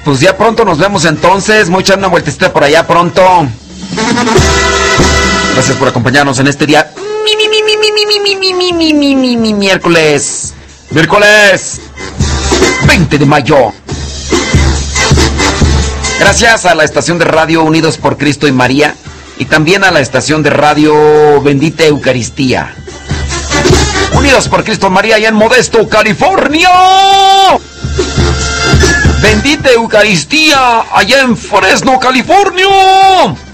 Pues ya pronto nos vemos entonces. Voy a echar una vueltecita por allá pronto. Gracias por acompañarnos en este día. Miércoles 20 de mayo. Gracias a la estación de radio Unidos por Cristo y María. Y también a la estación de radio Bendita Eucaristía. Unidos por Cristo y María, allá en Modesto, California. Bendita Eucaristía, allá en Fresno, California.